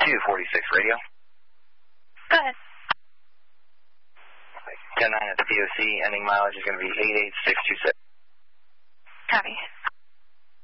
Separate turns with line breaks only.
246 radio.
Go ahead.
10-9 at the POC, ending mileage is going to be 88627.